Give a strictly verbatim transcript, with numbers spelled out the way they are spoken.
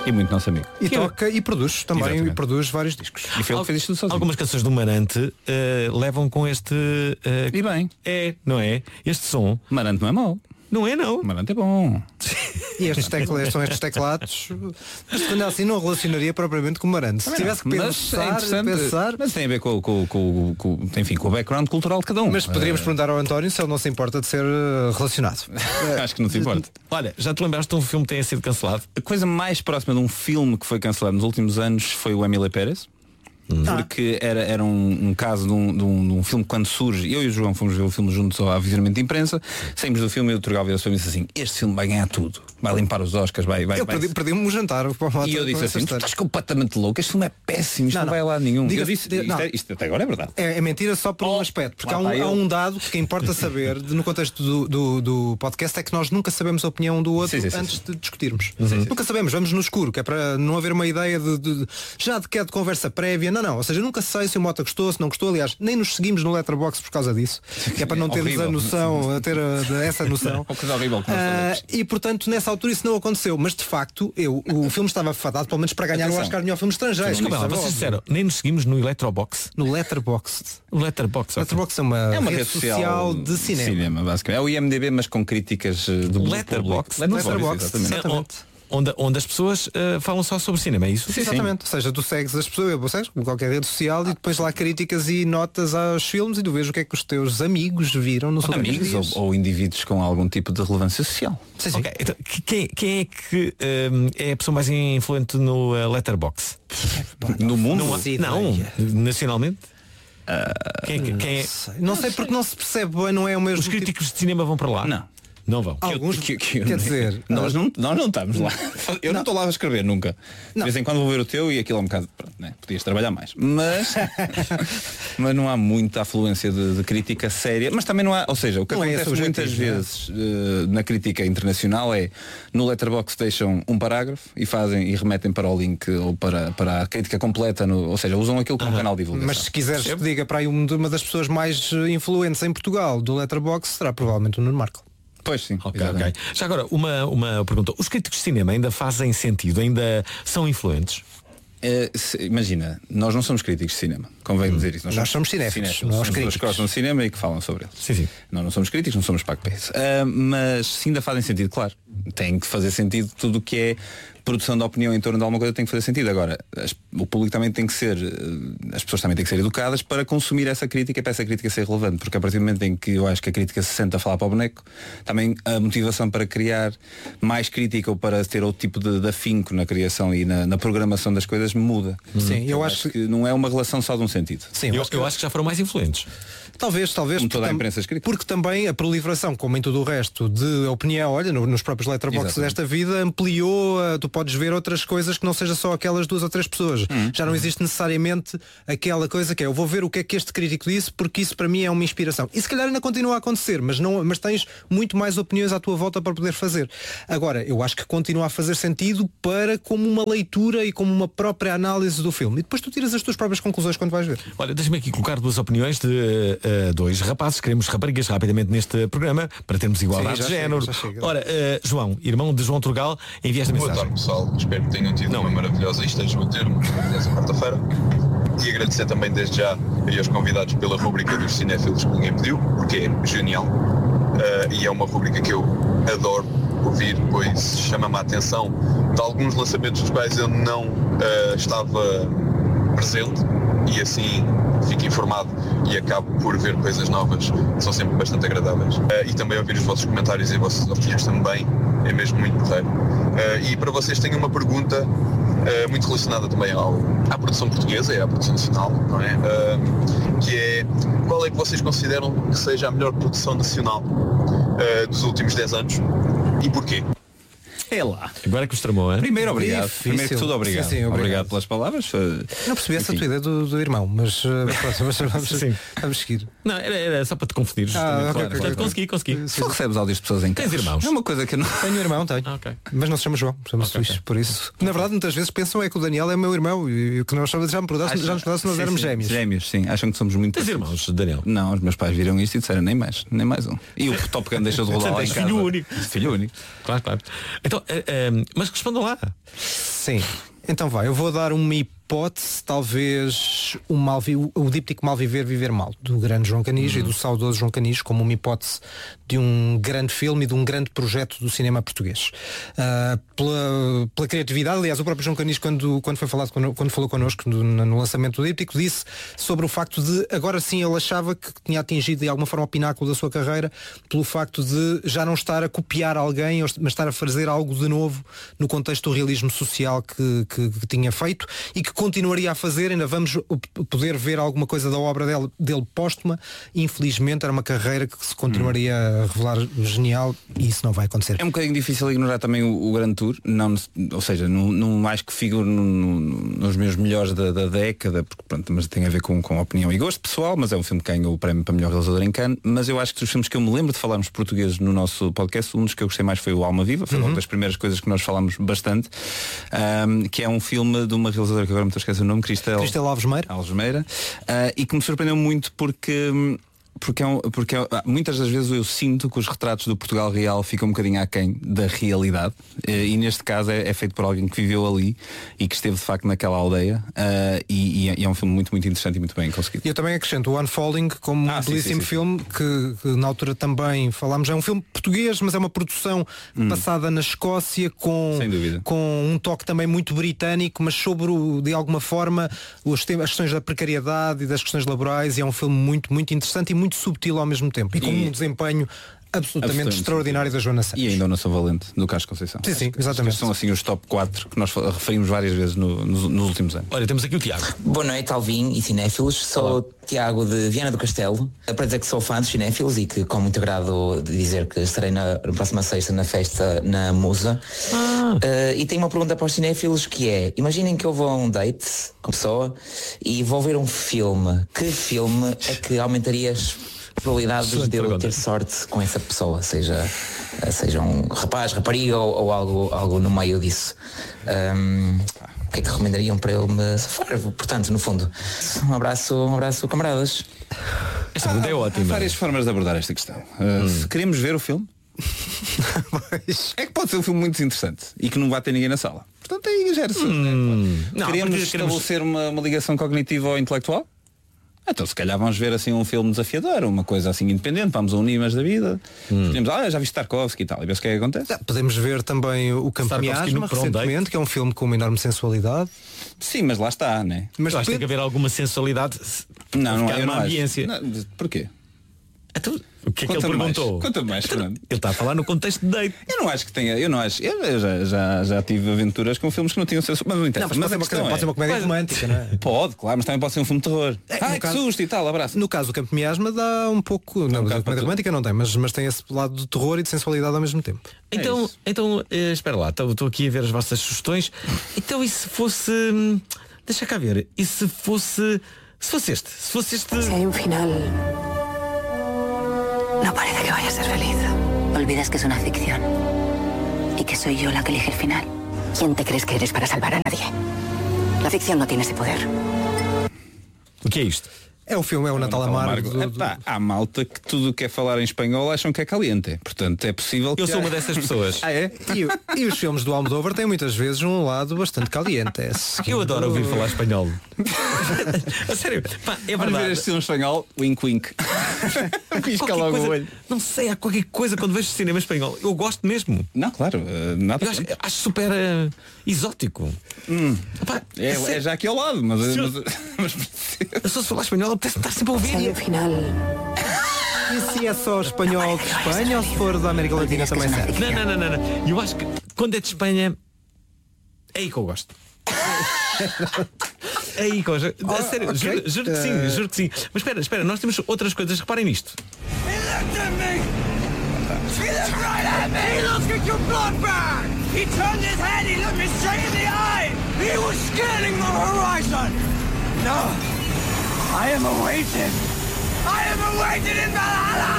E muito nosso amigo. E toca e produz também, Exatamente. e produz vários discos. E foi ele que fez isto sozinho. Algumas canções do Marante uh, levam com este... Uh, E bem. É, não é? Este som. Marante não é mau. Não é, não. Marante é bom. E estes teclados, são estes teclados. Mas quando assim não relacionaria propriamente com o Marante. Se tivesse que Mas é pensar, interessante, pensar. mas tem a ver com, com, com, com, com, enfim, com o background cultural de cada um. Mas poderíamos Uh, perguntar ao António se ele não se importa de ser uh, relacionado. Acho que não se importa. Olha, já te lembraste de um filme que tenha sido cancelado? A coisa mais próxima de um filme que foi cancelado nos últimos anos foi o Emília Pérez. Porque era, era um, um caso de um, de, um, de um filme quando surge. Eu e o João fomos ver o filme juntos ao avisionamento de imprensa. Saímos do filme e o Turgal virou-se para mim e disse assim: este filme vai ganhar tudo, vai limpar os Oscars, vai, vai, Eu vai. perdi- perdi-me um jantar. E eu disse assim: tu estás completamente louco, este filme é péssimo, isto Não, não, não. vai lá nenhum. Diga- Eu disse, diga- isto, não. é- isto até agora é verdade. É, é mentira só por um Oh, aspecto, porque lá há um, está há ele. um dado que importa saber de- no contexto do, do, do podcast, é que nós nunca sabemos a opinião um do outro Sim, sim, sim, antes sim. de discutirmos. Sim, sim. Nunca sabemos, vamos no escuro, que é para não haver uma ideia de, de- já de que é de conversa prévia. Não, não, ou seja, nunca sei se o Mota gostou, se não gostou. Aliás, nem nos seguimos no Letterboxd por causa disso, que é para não termos Horrível. a noção, a ter a- de- essa noção. Uma coisa horrível que nós Ah, fazemos. e portanto, nessa altura isso não aconteceu, mas de facto, eu, o filme estava fadado pelo menos para ganhar Atenção. o Oscar de melhor filme estrangeiro. Desculpa lá, Isso é vocês óbvio. disseram, nem nos seguimos no Electrobox. No Letterboxd. O Letterbox. ok. Letterboxd é uma, É uma rede social de cinema. basicamente. É o I M D B, mas com críticas eh, do Letterboxd. público. Letterboxd, exatamente. exatamente. Onde, onde as pessoas uh, falam só sobre cinema, é isso? Sim, sim. Exatamente, ou seja, tu segues as pessoas, eu segues como qualquer rede social e depois lá críticas e notas aos filmes e tu vês o que é que os teus amigos viram nos últimos Amigos dias. ou, ou indivíduos com algum tipo de relevância social. Sim, sim. Ok, então, que- quem, quem é que um, é a pessoa mais influente no uh, Letterbox? No mundo? Não, há- sei não, ideia. nacionalmente? quem, é que- quem é? Sei. Não sei porque não se percebe bem, não é o mesmo Os tipo- críticos de cinema vão para lá? Não. Não vão. Alguns, Que- que- que- quer dizer, nós não, nós não estamos lá. Eu não estou lá a escrever nunca. De Não. vez em quando vou ver o teu e aquilo é um bocado. Pronto, né? Podias trabalhar mais. Mas, mas não há muita afluência de, de crítica séria. Mas também não há. Ou seja, o que Não é esse acontece o muitas objetivo, não é? vezes eh, na crítica internacional é no Letterboxd deixam um parágrafo e fazem e remetem para o link ou para, para a crítica completa. No, ou seja, usam aquilo como canal de divulgação. mas se quiseres que diga para aí uma uma das pessoas mais eh, influentes em Portugal do Letterboxd será provavelmente o Nuno Marco. Pois sim. Ok, exatamente. ok. Já agora, uma, uma pergunta. Os críticos de cinema ainda fazem sentido? Ainda são influentes? Eh, se- imagina, nós não somos críticos de cinema, convém dizer isso. Nós somos cinéfilos, não somos os pessoas críticos. que gostam de cinema e que falam sobre ele. Sim, sim. Nós não somos críticos, não somos pago para isso. Ah, mas se ainda fazem sentido, claro. Tem que fazer sentido tudo o que é produção de opinião em torno de alguma coisa tem que fazer sentido. Agora, as- o público também tem que ser, eh, as pessoas também têm que ser educadas para consumir essa crítica e para essa crítica ser relevante. Porque a partir do momento em que eu acho que a crítica se senta a falar para o boneco, também a motivação para criar mais crítica ou para ter outro tipo de, de afinco na criação e na, na programação das coisas muda. Sim, eu eu acho acho que não é uma relação só de um sentido. Sim, Eu, acho que- eu acho que já foram mais influentes. Talvez, talvez. Como toda a porque tam- imprensa escrita. Porque também a proliferação, como em tudo o resto, de opinião, olha, no- nos próprios letterboxes Exatamente. desta vida, ampliou, a- tu podes ver outras coisas que não seja só aquelas duas ou três pessoas. Hum. Já não existe necessariamente aquela coisa que é, eu vou ver o que é que este crítico disse, porque isso para mim é uma inspiração. E se calhar ainda continua a acontecer, mas, não, mas tens muito mais opiniões à tua volta para poder fazer. Agora, eu acho que continua a fazer sentido para como uma leitura e como uma própria análise do filme. E depois tu tiras as tuas próprias conclusões quando vais ver. Olha, deixa-me aqui colocar duas opiniões de eh, dois rapazes. Queremos raparigas rapidamente neste programa para termos igualdade Sim, já de chega, género. já chega. Ora, eh, João, irmão de João Turgal, envia esta Boa mensagem. tarde, pessoal. Espero que tenham tido Não. uma maravilhosa e estejam a ter uma maravilhosa quarta-feira. E agradecer também desde já aí aos convidados pela rubrica dos cinéfilos que ninguém pediu, porque é genial. Uh, e é uma rubrica que eu adoro ouvir, pois chama-me a atenção de alguns lançamentos dos quais eu não uh, estava presente e assim fico informado e acabo por ver coisas novas que são sempre bastante agradáveis. Uh, e também ouvir os vossos comentários e as vossas opiniões também é mesmo muito porreiro. Uh, e para vocês tenho uma pergunta uh, muito relacionada também ao, à produção portuguesa e à produção nacional, não é? Uh, que é, qual é que vocês consideram que seja a melhor produção nacional uh, dos últimos dez anos e porquê? É lá. Agora que os tramou, hein? Primeiro, obrigado. Difícil. Primeiro que tudo, obrigado. Sim, sim, obrigado. obrigado pelas palavras. Não percebi essa Enfim. tua ideia do, do irmão, mas, uh, pronto, mas vamos, Sim. vamos seguir. Não, era, era só para te confundir. Ah, justamente. ok, Claro, ok, Portanto, ok. consegui, consegui. Só recebes áudios de pessoas em casa. Tens irmãos? É uma coisa que eu não. Tenho um irmão, tenho. Ok. Mas não se chama João, chama-se Ok, Luís, ok. por isso. Na verdade, muitas vezes pensam é que o Daniel é meu irmão e o que nós chamamos já me perguntasse, já nos perguntasse se nós Sim, éramos sim. gêmeos. Gêmeos, sim. Acham que somos muito. Tens irmãos, Daniel? Não, os meus pais viram isto e disseram nem mais, nem mais um. E o Top Gun deixou de rolar lá em Tens casa. filho único. Filho único. Claro, claro. Então, eh, eh, mas respondam lá. Sim. Então vai, eu vou dar uma hipótese, talvez o, mal vi, o díptico Mal Viver, Viver Mal, do grande João Canis, uhum, e do saudoso João Canis, como uma hipótese de um grande filme e de um grande projeto do cinema português. Uh, pela, pela criatividade, aliás, o próprio João Canis, quando, quando, foi falado, quando falou connosco no, no lançamento do díptico, disse sobre o facto de, agora sim, ele achava que tinha atingido de alguma forma o pináculo da sua carreira, pelo facto de já não estar a copiar alguém, mas estar a fazer algo de novo no contexto do realismo social que, que, que tinha feito e que continuaria a fazer. Ainda vamos poder ver alguma coisa da obra dele, dele póstuma. Infelizmente era uma carreira que se continuaria hum. a revelar genial e isso não vai acontecer. É um bocadinho difícil ignorar também o, o Grand Tour, não, ou seja, não, não mais que figure no, no, nos meus melhores da, da década, porque pronto, mas tem a ver com, com opinião e gosto pessoal, mas é um filme que ganhou o prémio para melhor realizador em Cannes. Mas eu acho que dos filmes que eu me lembro de falarmos portugueses no nosso podcast, um dos que eu gostei mais foi o Alma Viva, foi uhum. uma das primeiras coisas que nós falámos bastante, um, que é um filme de uma realizadora que agora me estou a esquecer o nome, Cristel, Cristel Alves Meira, Alves Meira uh, e que me surpreendeu muito porque Porque, é um, porque é, muitas das vezes eu sinto que os retratos do Portugal real ficam um bocadinho aquém da realidade, e, e neste caso é, é feito por alguém que viveu ali e que esteve de facto naquela aldeia, uh, e, e, é, e é um filme muito, muito interessante e muito bem conseguido. E eu também acrescento o Unfolding como ah, um sim, belíssimo sim, sim, filme sim. Que, que na altura também falámos, é um filme português, mas é uma produção hum. passada na Escócia com, com um toque também muito britânico, mas sobre o, de alguma forma os, as questões da precariedade e das questões laborais, e é um filme muito, muito interessante e muito subtil ao mesmo tempo e com e... um desempenho absolutamente, absolutamente extraordinário da Joana Santos. E ainda o Não Sou Valente, do Carlos Conceição. Sim, sim, exatamente. São assim os top quatro que nós referimos várias vezes no, nos, nos últimos anos. Olha, temos aqui o Tiago. Boa noite, Alvin e cinéfilos. Sou Olá. Tiago de Viana do Castelo. Para dizer que sou fã dos cinéfilos e que com muito agrado de dizer que estarei na, na próxima sexta na festa na Musa. Ah. Uh, e tenho uma pergunta para os cinéfilos que é, imaginem que eu vou a um date com pessoa e vou ver um filme. Que filme é que aumentarias probabilidades de eu ter sorte com essa pessoa, seja, seja um rapaz, rapariga ou, ou algo, algo no meio disso? Um, o que é que recomendariam para eu me safar? Portanto, no fundo, um abraço, um abraço, camaradas. Esta pergunta é ótima. Há várias formas de abordar esta questão. Uh, hum. Se queremos ver o filme, é que pode ser um filme muito interessante e que não vai ter ninguém na sala. Portanto, aí gera-se. Hum. Não, queremos estabelecer queremos... uma, uma ligação cognitiva ou intelectual? Então se calhar vamos ver assim um filme desafiador, uma coisa assim independente, vamos a Unimas da vida. Hum. Podemos, ah, já viste Tarkovsky e tal, e ver o que é que acontece. Podemos ver também o Campo Miasma recentemente, que é um filme com uma enorme sensualidade. Sim, mas lá está, né? Mas acho que tem que haver alguma sensualidade. Não, não, eu não ambiência. Não, porquê? Então, o que é que ele perguntou? Conta mais, então, ele está a falar no contexto de date. Eu não acho que tenha, eu não acho. Eu já, já, já tive aventuras com filmes que não tinham senso, mas não interessa. Não, mas, mas pode, é, pode ser uma comédia pode, romântica, não é? Pode, claro, mas também pode ser um filme de terror. É, Ai, que caso, susto e tal, abraço. No caso do Campo Miasma dá um pouco. Não, não a comédia romântica não tem, mas, mas tem esse lado de terror e de sensualidade ao mesmo tempo. Então, é então eh, espera lá, estou aqui a ver as vossas sugestões. Então e se fosse. Deixa cá ver, e se fosse. Se fosse este, se fosse este. Se hay un final. No parece que vaya a ser feliz. Olvidas que es una ficción y que soy yo la que elige el final. ¿Quién te crees que eres para salvar a nadie? La ficción no tiene ese poder. O que é isto? É o filme, é o, é o Natal, Natal Amargo. Do, do... Epá, há malta que tudo o que é falar em espanhol acham que é caliente. Portanto, é possível que... Eu sou uma dessas pessoas. Ah, é? E, e os filmes do Almodóvar têm muitas vezes um lado bastante caliente. É Eu adoro ouvir falar espanhol. A sério, pá, é verdade. Vamos ver este filme espanhol, wink wink. Pisca logo coisa, o olho. Não sei, há qualquer coisa quando vejo cinema espanhol. Eu gosto mesmo. Não, claro. Uh, nada eu acho, acho super uh, exótico. Hum. Pá, é, é, é já aqui ao lado, mas... Se mas, eu, mas, mas se falar espanhol, apetece estar sempre a ouvir. No final. E se é só espanhol de Espanha ou se for da América Latina também serve? Não, não, não, não, não. Eu acho que quando é de Espanha é aí que eu gosto. É aí que eu gosto. A sério, okay. juro, juro que sim, juro que sim. Mas espera, espera, nós temos outras coisas, reparem nisto. I am awaited. I am awaited in Valhalla!